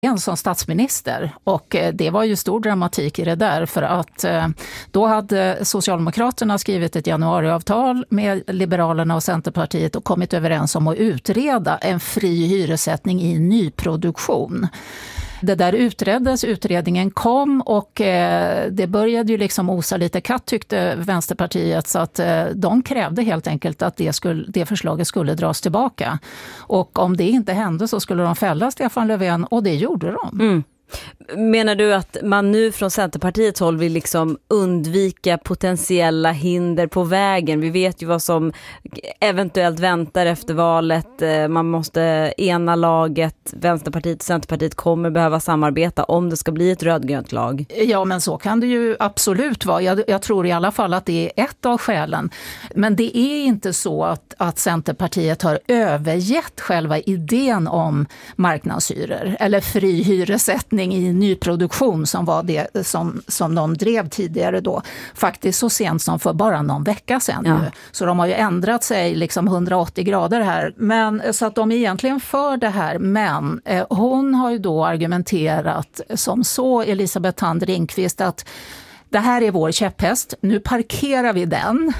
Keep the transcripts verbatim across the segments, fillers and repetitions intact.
som statsminister, och det var ju stor dramatik i det där, för att då hade Socialdemokraterna skrivit ett januariavtal med Liberalerna och Centerpartiet och kommit överens om att utreda en fri hyressättning i nyproduktion. Det där utreddes, utredningen kom och eh, det började ju liksom osa lite katt, tyckte Vänsterpartiet, så att eh, de krävde helt enkelt att det, skulle, det förslaget skulle dras tillbaka. Och om det inte hände så skulle de fälla Stefan Löfven, och det gjorde de. Mm. Menar du att man nu från Centerpartiets håll vill liksom undvika potentiella hinder på vägen? Vi vet ju vad som eventuellt väntar efter valet. Man måste ena laget. Vänsterpartiet och Centerpartiet kommer behöva samarbeta om det ska bli ett rödgrönt lag. Ja, men så kan det ju absolut vara. Jag, jag tror i alla fall att det är ett av skälen. Men det är inte så att, att Centerpartiet har övergett själva idén om marknadshyror eller fri hyressättning i nyproduktion, som var det som, som de drev tidigare då, faktiskt så sent som för bara någon vecka sedan. Ja. Nu. Så de har ju ändrat sig liksom hundraåttio grader här, men så att de är egentligen för det här, men eh, hon har ju då argumenterat som så, Elisabeth Thand Ringqvist, att det här är vår käpphäst, nu parkerar vi den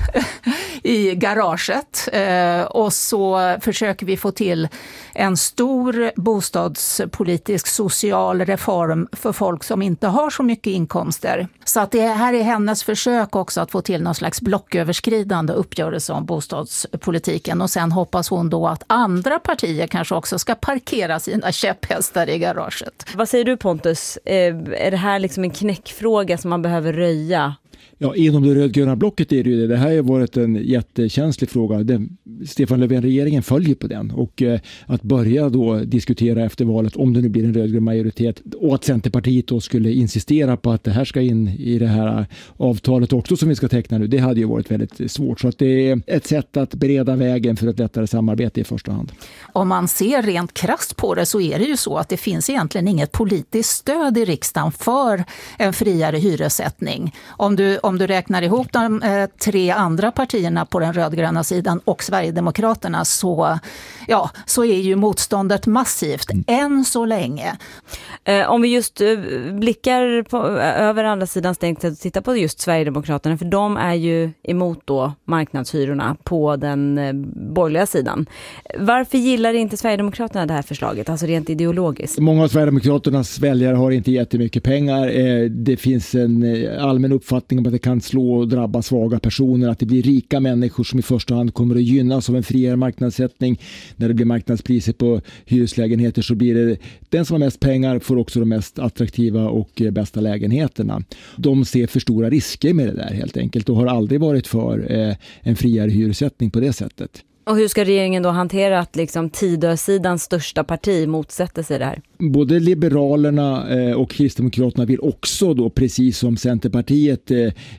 i garaget eh, och så försöker vi få till en stor bostadspolitisk social reform för folk som inte har så mycket inkomster. Så att det här är hennes försök också att få till någon slags blocköverskridande uppgörelse om bostadspolitiken, och sen hoppas hon då att andra partier kanske också ska parkera sina käpphästar i garaget. Vad säger du, Pontus? Är det här liksom en knäckfråga som man behöver röja? Ja, inom det rödgröna blocket är det ju det. Det här har varit en jättekänslig fråga. Den, Stefan Löfven-regeringen följer på den. Och eh, att börja då diskutera efter valet, om det nu blir en rödgrön majoritet, och att Centerpartiet då skulle insistera på att det här ska in i det här avtalet också som vi ska teckna nu, det hade ju varit väldigt svårt. Så att det är ett sätt att bereda vägen för ett lättare samarbete i första hand. Om man ser rent krasst på det så är det ju så att det finns egentligen inget politiskt stöd i riksdagen för en friare hyressättning. Om du Om du räknar ihop de eh, tre andra partierna på den rödgröna sidan och Sverigedemokraterna, så, ja, så är ju motståndet massivt, mm. än så länge. Eh, om vi just eh, blickar på, över andra sidan stängt och tittar på just Sverigedemokraterna, för de är ju emot då marknadshyrorna på den eh, borgerliga sidan. Varför gillar inte Sverigedemokraterna det här förslaget, alltså rent ideologiskt? Många av Sverigedemokraternas väljare har inte jättemycket pengar. Eh, det finns en eh, allmän uppfattning om att det kan slå och drabba svaga personer, att det blir rika människor som i första hand kommer att gynnas av en friare marknadssättning. När det blir marknadspriser på hyreslägenheter så blir det den som har mest pengar får också de mest attraktiva och bästa lägenheterna. De ser för stora risker med det där helt enkelt och har aldrig varit för eh, en friare hyressättning på det sättet. Och hur ska regeringen då hantera att liksom Tidösidans största parti motsätter sig det här? Både Liberalerna och Kristdemokraterna vill också då, precis som Centerpartiet,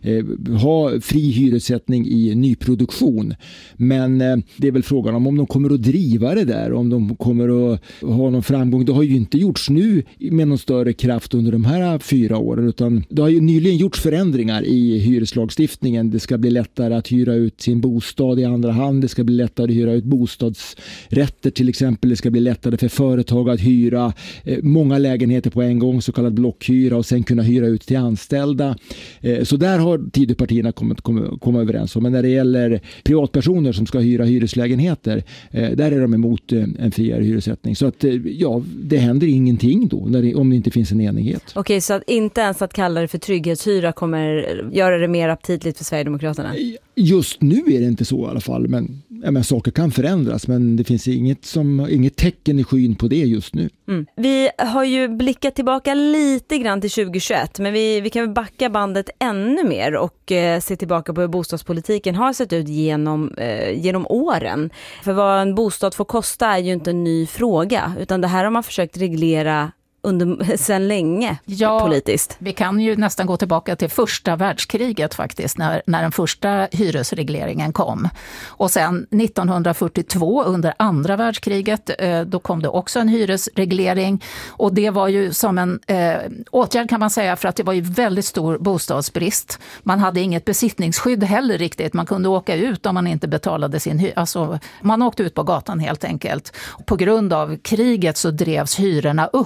ha fri hyressättning i nyproduktion. Men det är väl frågan om om de kommer att driva det där, om de kommer att ha någon framgång. Det har ju inte gjorts nu med någon större kraft under de här fyra åren, utan det har ju nyligen gjorts förändringar i hyreslagstiftningen. Det ska bli lättare att hyra ut sin bostad i andra hand, det ska bli lättare att hyra ut bostadsrätter till exempel, det ska bli lättare för företag att hyra många lägenheter på en gång, så kallad blockhyra, och sen kunna hyra ut till anställda. Så där har Tidöpartierna kommit komma, komma överens om. Men när det gäller privatpersoner som ska hyra hyreslägenheter, där är de emot en friare hyressättning. Så att ja, det händer ingenting då när det, om det inte finns en enighet. Okej, så att inte ens att kalla det för trygghetshyra kommer göra det mer aptitligt för Sverigedemokraterna? Just nu är det inte så i alla fall, men, ja, men saker kan förändras, men det finns inget, som, inget tecken i skyn på det just nu. Mm. Vi har ju blickat tillbaka lite grann till tjugohundratjugoett, men vi, vi kan backa bandet ännu mer och eh, se tillbaka på hur bostadspolitiken har sett ut genom, eh, genom åren. För vad en bostad får kosta är ju inte en ny fråga, utan det här har man försökt reglera under, sedan länge ja, politiskt. Vi kan ju nästan gå tillbaka till första världskriget faktiskt, när, när den första hyresregleringen kom. Och sen nittonhundrafyrtiotvå under andra världskriget, eh, då kom det också en hyresreglering. Och det var ju som en eh, åtgärd kan man säga, för att det var ju väldigt stor bostadsbrist. Man hade inget besittningsskydd heller riktigt. Man kunde åka ut om man inte betalade sin hyra. Alltså, man åkte ut på gatan helt enkelt. På grund av kriget så drevs hyrorna upp så att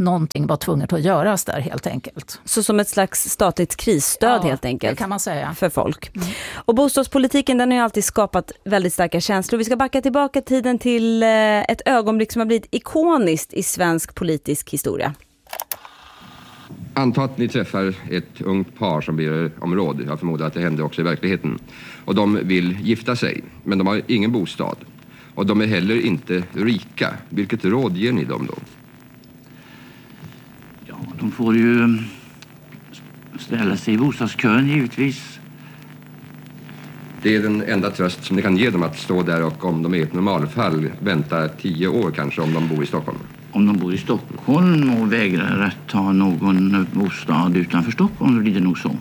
någonting var tvunget att göras där helt enkelt. Så som ett slags statligt krisstöd ja, helt enkelt. Det kan man säga. För folk. Mm. Och bostadspolitiken, den har ju alltid skapat väldigt starka känslor. Vi ska backa tillbaka tiden till ett ögonblick som har blivit ikoniskt i svensk politisk historia. Anta att ni träffar ett ungt par som ber om råd. Jag förmodar att det händer också i verkligheten. Och de vill gifta sig, men de har ingen bostad. Och de är heller inte rika. Vilket råd ger ni dem då? Ja, de får ju ställa sig i bostadskön givetvis. Det är den enda tröst som ni kan ge dem, att stå där och om de är i ett normalfall vänta tio år kanske om de bor i Stockholm. Om de bor i Stockholm och vägrar att ta någon bostad utanför Stockholm, då blir det nog så.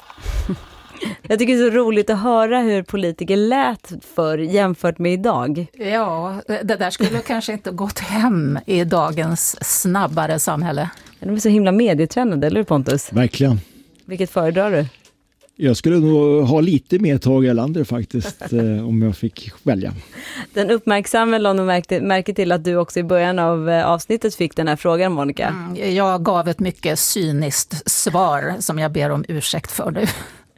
Jag tycker det är så roligt att höra hur politiker lät för jämfört med idag. Ja, det där skulle kanske inte gått hem i dagens snabbare samhälle. De är så himla medietränade, eller hur Pontus? Verkligen. Vilket föredrar du? Jag skulle nog ha lite mer Tage Erlander faktiskt eh, om jag fick välja. Den uppmärksamma lade märkte, märke till att du också i början av eh, avsnittet fick den här frågan, Monica. Mm, jag gav ett mycket cyniskt svar som jag ber om ursäkt för nu.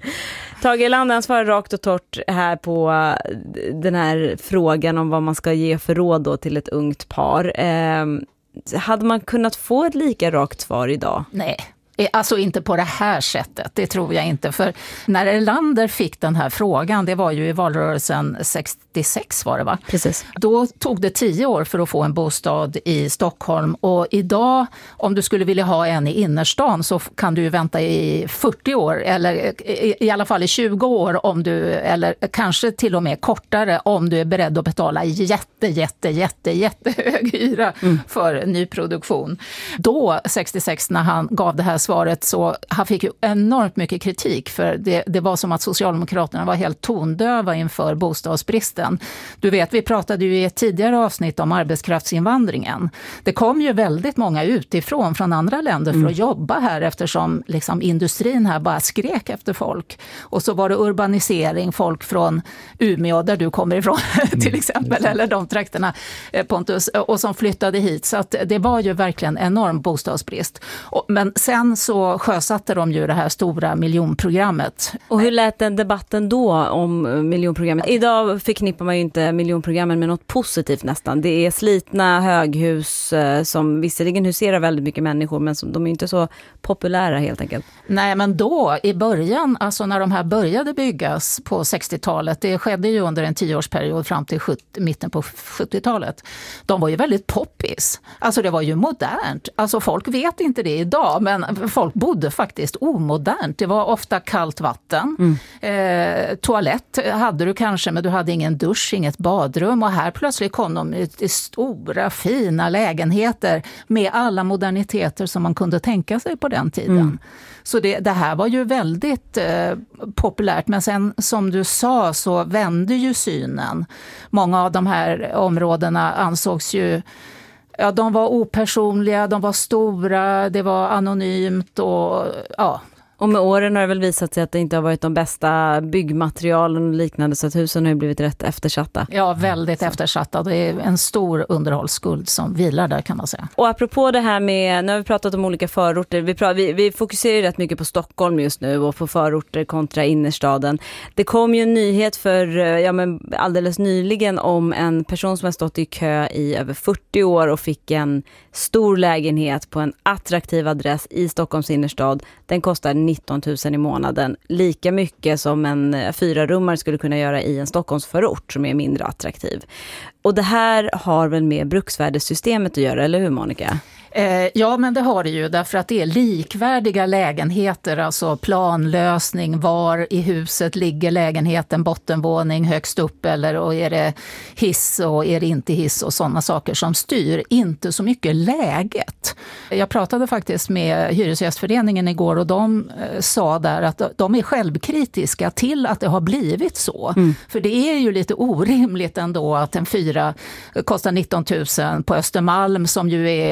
Tage Erlander svarar rakt och torrt här på den här frågan om vad man ska ge för råd då till ett ungt par. Eh, hade man kunnat få ett lika rakt svar idag? Nej. Alltså inte på det här sättet, det tror jag inte. För när Erlander fick den här frågan, det var ju i valrörelsen sextiosex var det va? Precis. Då tog det tio år för att få en bostad i Stockholm. Och idag, om du skulle vilja ha en i innerstan så kan du vänta i fyrtio år. Eller i alla fall i tjugo år om du, eller kanske till och med kortare om du är beredd att betala jätte, jätte, jätte, jättehög hyra mm. för nyproduktion. Då, sextiosex, när han gav det här svaret, så han fick ju enormt mycket kritik för det, det var som att Socialdemokraterna var helt tondöva inför bostadsbristen. Du vet, vi pratade ju i ett tidigare avsnitt om arbetskraftsinvandringen. Det kom ju väldigt många utifrån från andra länder för att mm. jobba här eftersom liksom, industrin här bara skrek efter folk. Och så var det urbanisering, folk från Umeå där du kommer ifrån till exempel, eller de trakterna Pontus, och som flyttade hit. Så att det var ju verkligen enorm bostadsbrist. Och, men sen så sjösatte de ju det här stora miljonprogrammet. Och hur lät den debatten då om miljonprogrammet? Idag förknippar man ju inte miljonprogrammen med något positivt nästan. Det är slitna höghus som visserligen huserar väldigt mycket människor, men som, de är inte så populära helt enkelt. Nej, men då i början, alltså när de här började byggas på sextiotalet, det skedde ju under en tioårsperiod fram till sjuttio, mitten på sjuttiotalet. De var ju väldigt poppis. Alltså det var ju modernt. Alltså folk vet inte det idag, men folk bodde faktiskt omodernt. Det var ofta kallt vatten. Mm. Eh, toalett hade du kanske, men du hade ingen dusch, inget badrum. Och här plötsligt kom de i stora, fina lägenheter med alla moderniteter som man kunde tänka sig på den tiden. Mm. Så det, det här var ju väldigt eh, populärt. Men sen som du sa så vände ju synen. Många av de här områdena ansågs ju, ja, de var opersonliga, de var stora, det var anonymt och ja. Och med åren har det väl visat sig att det inte har varit de bästa byggmaterialen och liknande, så att husen har blivit rätt eftersatta. Ja, väldigt så. eftersatta. Det är en stor underhållsskuld som vilar där, kan man säga. Och apropå det här med, nu har vi pratat om olika förorter, vi, pratar, vi, vi fokuserar ju rätt mycket på Stockholm just nu och på förorter kontra innerstaden. Det kom ju en nyhet för ja, men alldeles nyligen om en person som har stått i kö i över fyrtio år och fick en stor lägenhet på en attraktiv adress i Stockholms innerstad. Den kostar nitton tusen i månaden, lika mycket som en fyrarummare skulle kunna göra i en Stockholmsförort som är mindre attraktiv. Och det här har väl med bruksvärdessystemet att göra, eller hur Monica? Eh, ja, men det har det ju, därför att det är likvärdiga lägenheter, alltså planlösning, var i huset ligger lägenheten, bottenvåning, högst upp, eller och är det hiss och är det inte hiss och sådana saker som styr, inte så mycket läget. Jag pratade faktiskt med Hyresgästföreningen igår och de eh, sa där att de är självkritiska till att det har blivit så. Mm. För det är ju lite orimligt ändå att en fyra kostar nitton tusen på Östermalm som ju är liksom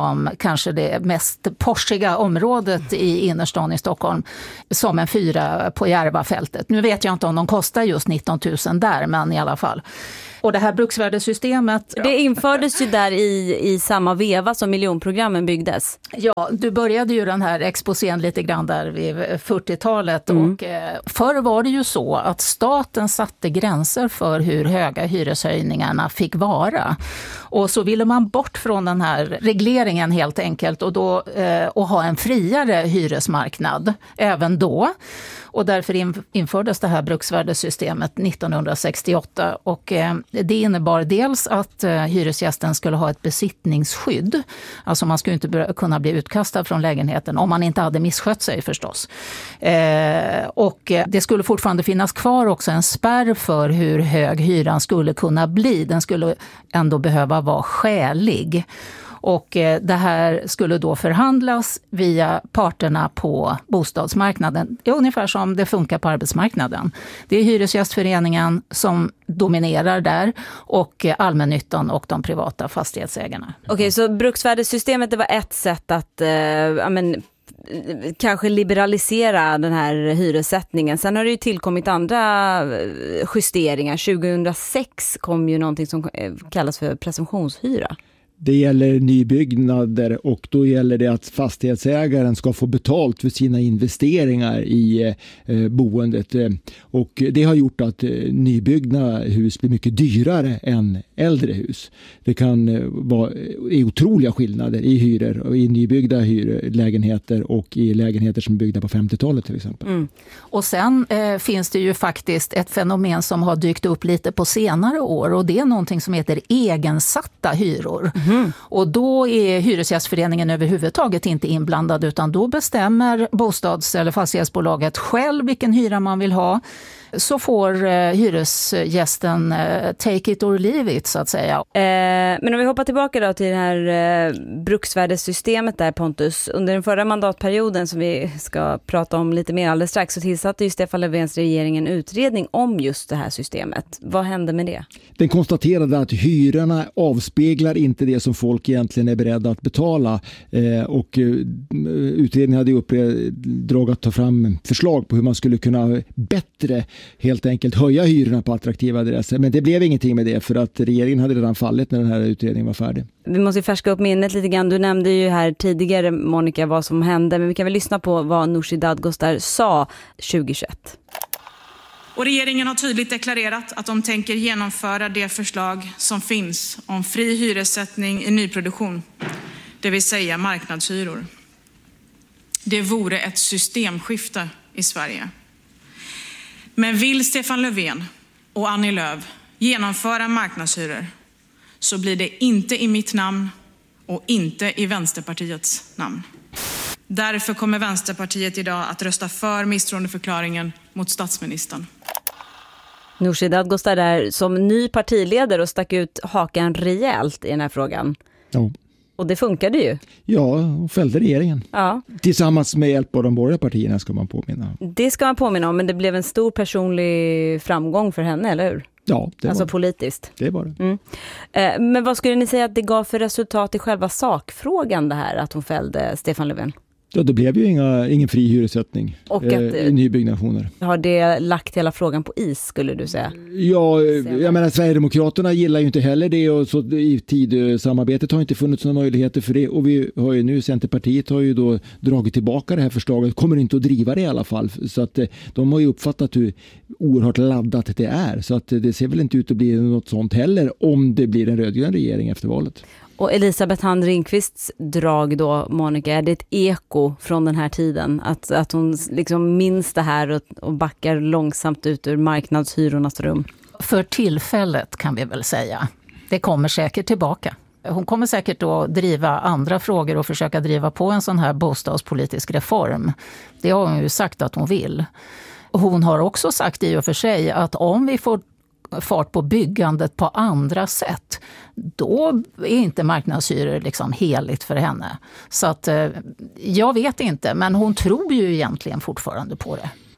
som kanske det mest porschiga området i innerstan i Stockholm som en fyra på Järvafältet. Nu vet jag inte om de kostar just nitton tusen där, men i alla fall. Och det här bruksvärdesystemet... Det infördes ju där i, i samma veva som miljonprogrammen byggdes. Ja, du började ju den här exposén lite grann där vid fyrtiotalet. Mm. Och eh, förr var det ju så att staten satte gränser för hur höga hyreshöjningarna fick vara. Och så ville man bort från den här regleringen helt enkelt och, då, eh, och ha en friare hyresmarknad även då. Och därför infördes det här bruksvärdesystemet nittonhundrasextioåtta och eh, det innebar dels att eh, hyresgästen skulle ha ett besittningsskydd. Alltså man skulle inte be- kunna bli utkastad från lägenheten om man inte hade misskött sig förstås. Eh, och eh, det skulle fortfarande finnas kvar också en spärr för hur hög hyran skulle kunna bli. Den skulle ändå behöva vara skälig. Och det här skulle då förhandlas via parterna på bostadsmarknaden. Det är ungefär som det funkar på arbetsmarknaden. Det är Hyresgästföreningen som dominerar där och allmännyttan och de privata fastighetsägarna. Okej, okay, så bruksvärdesystemet det var ett sätt att eh, ja, men, kanske liberalisera den här hyressättningen. Sen har det ju tillkommit andra justeringar. tjugohundrasex kom ju någonting som kallas för presumtionshyra. Det gäller nybyggnader och då gäller det att fastighetsägaren ska få betalt för sina investeringar i eh, boendet. Och det har gjort att eh, nybyggda hus blir mycket dyrare än äldre hus. Det kan eh, vara är otroliga skillnader i hyror och i nybyggda hyror, lägenheter och i lägenheter som är byggda på femtiotalet till exempel. Mm. Och sen eh, finns det ju faktiskt ett fenomen som har dykt upp lite på senare år och det är någonting som heter egensatta hyror. Mm. Och då är Hyresgästföreningen överhuvudtaget inte inblandad utan då bestämmer bostads- eller fastighetsbolaget själv vilken hyra man vill ha. Så får eh, hyresgästen eh, take it or leave it så att säga. Eh, men om vi hoppar tillbaka då till det här eh, bruksvärdesystemet där Pontus. Under den förra mandatperioden som vi ska prata om lite mer alldeles strax så tillsatte ju Stefan Löfvens regering en utredning om just det här systemet. Vad hände med det? Den konstaterade att hyrorna avspeglar inte det som folk egentligen är beredda att betala eh, och eh, utredningen hade uppdrag att ta fram förslag på hur man skulle kunna bättre helt enkelt höja hyrorna på attraktiva adresser. Men det blev ingenting med det för att regeringen hade redan fallit när den här utredningen var färdig. Vi måste färska upp minnet lite grann. Du nämnde ju här tidigare, Monica, vad som hände. Men vi kan väl lyssna på vad Nooshi Dadgostar sa tjugohundratjugoett. Och regeringen har tydligt deklarerat att de tänker genomföra det förslag som finns om fri hyressättning i nyproduktion. Det vill säga marknadshyror. Det vore ett systemskifte i Sverige. Men vill Stefan Löfven och Annie Lööf genomföra marknadshyror så blir det inte i mitt namn och inte i Vänsterpartiets namn. Därför kommer Vänsterpartiet idag att rösta för misstroendeförklaringen mot statsministern. Nooshi Dadgostar där som ny partiledare och stack ut hakan rejält i den här frågan. Ja. Och det funkade ju. Ja, och fällde regeringen. Ja. Tillsammans med hjälp av de borgerliga partierna ska man påminna. Det ska man påminna om, men det blev en stor personlig framgång för henne, eller hur? Ja, det alltså var politiskt. Det var det. Mm. Eh, men vad skulle ni säga att det gav för resultat i själva sakfrågan det här att hon fällde Stefan Löfven? Ja, det blev ju inga, ingen fri hyressättning och att, eh, i nybyggnationer. Har det lagt hela frågan på is, skulle du säga? Ja, jag menar Sverigedemokraterna gillar ju inte heller det och så i tidsamarbetet har inte funnits några möjligheter för det och vi har ju nu, Centerpartiet har ju då dragit tillbaka det här förslaget, kommer inte att driva det i alla fall så att de har ju uppfattat hur oerhört laddat det är så att det ser väl inte ut att bli något sånt heller om det blir en rödgrön regering efter valet. Och Elisabeth Hand Ringqvists drag då, Monica, är det ett eko från den här tiden? Att, att hon liksom minns det här och, och backar långsamt ut ur marknadshyrornas rum? För tillfället kan vi väl säga. Det kommer säkert tillbaka. Hon kommer säkert då driva andra frågor och försöka driva på en sån här bostadspolitisk reform. Det har hon ju sagt att hon vill. Hon har också sagt i och för sig att om vi får fart på byggandet på andra sätt, då är inte marknadshyror liksom heligt för henne. Så att jag vet inte, men hon tror ju egentligen fortfarande på det.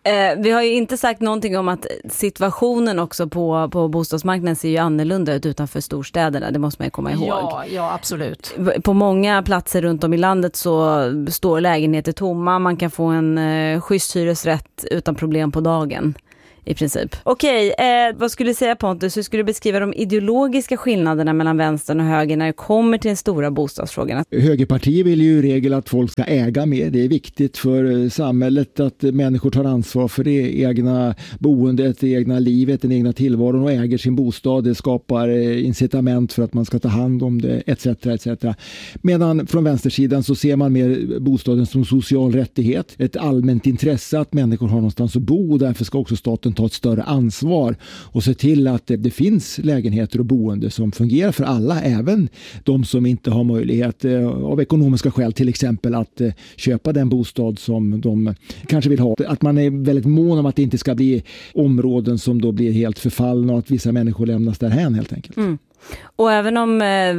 Eh, vi har ju inte sagt någonting om att situationen också på, på bostadsmarknaden ser ju annorlunda ut utanför storstäderna, det måste man ju komma ihåg. Ja, ja, absolut. På många platser runt om i landet så står lägenheter tomma, man kan få en eh, schysst hyresrätt utan problem på dagen. I princip. Okej, eh, vad skulle du säga Pontus? Hur skulle du beskriva de ideologiska skillnaderna mellan vänstern och höger när det kommer till den stora bostadsfrågan? Högerpartier vill ju i regel att folk ska äga mer. Det är viktigt för samhället att människor tar ansvar för det egna boendet, det egna livet, den egna tillvaron och äger sin bostad. Det skapar incitament för att man ska ta hand om det, et cetera et cetera. Medan från vänstersidan så ser man mer bostaden som social rättighet. Ett allmänt intresse att människor har någonstans att bo och därför ska också staten ta ett större ansvar och se till att det, det finns lägenheter och boende som fungerar för alla, även de som inte har möjlighet eh, av ekonomiska skäl till exempel att eh, köpa den bostad som de kanske vill ha. Att man är väldigt mån om att det inte ska bli områden som då blir helt förfallna och att vissa människor lämnas därhän helt enkelt. Mm. Och även om eh,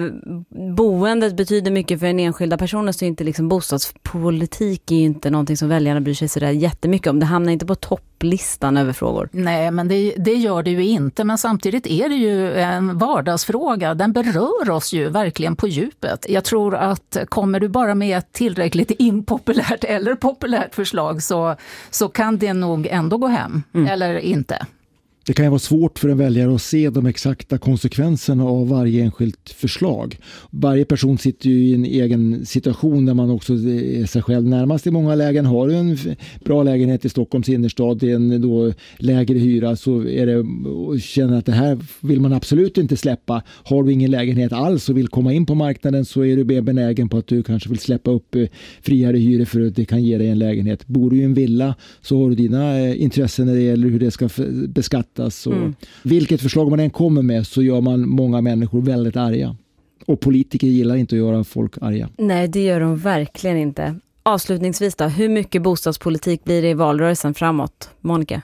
boendet betyder mycket för en enskilda personer så är inte liksom bostadspolitik är inte någonting som väljarna bryr sig så där jättemycket om. Det hamnar inte på topplistan över frågor. Nej, men det, det gör det ju inte. Men samtidigt är det ju en vardagsfråga. Den berör oss ju verkligen på djupet. Jag tror att kommer du bara med ett tillräckligt impopulärt eller populärt förslag så, så kan det nog ändå gå hem. Mm. Eller inte. Det kan ju vara svårt för en väljare att se de exakta konsekvenserna av varje enskilt förslag. Varje person sitter ju i en egen situation där man också är sig själv närmast i många lägen. Har du en bra lägenhet i Stockholms innerstad till en då lägre hyra så är det och känner att det här vill man absolut inte släppa. Har du ingen lägenhet alls och vill komma in på marknaden så är du mer benägen på att du kanske vill släppa upp friare hyror för att det kan ge dig en lägenhet. Bor du i en villa så har du dina intressen när det gäller hur det ska beskattas. Så mm. Vilket förslag man än kommer med så gör man många människor väldigt arga. Och politiker gillar inte att göra folk arga. Nej, det gör de verkligen inte. Avslutningsvis då, hur mycket bostadspolitik blir det i valrörelsen framåt, Monica?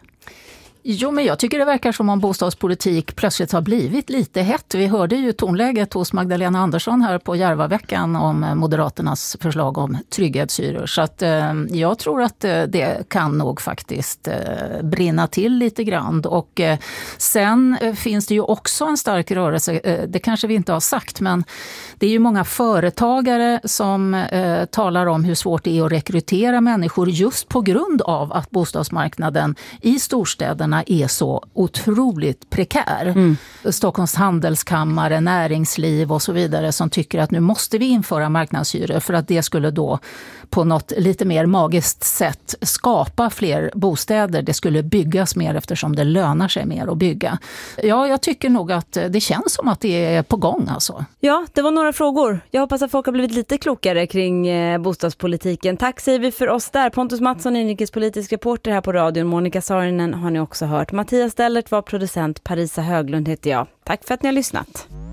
Jo, men jag tycker det verkar som om bostadspolitik plötsligt har blivit lite hett. Vi hörde ju tonläget hos Magdalena Andersson här på Järvaveckan om Moderaternas förslag om trygghetshyror. Så att, eh, jag tror att eh, det kan nog faktiskt eh, brinna till lite grann. Och eh, sen eh, finns det ju också en stark rörelse, eh, det kanske vi inte har sagt, men det är ju många företagare som eh, talar om hur svårt det är att rekrytera människor just på grund av att bostadsmarknaden i storstäderna är så otroligt prekär. Mm. Stockholms handelskammare, näringsliv och så vidare som tycker att nu måste vi införa marknadshyror för att det skulle då på något lite mer magiskt sätt skapa fler bostäder. Det skulle byggas mer eftersom det lönar sig mer att bygga. Ja, jag tycker nog att det känns som att det är på gång alltså. Ja, det var några frågor. Jag hoppas att folk har blivit lite klokare kring eh, bostadspolitiken. Tack säger vi för oss där. Pontus Mattsson, inrikespolitisk reporter här på radion. Monica Saarinen har ni också hört. Mattias Dellert var producent. Parisa Höglund heter jag. Tack för att ni har lyssnat.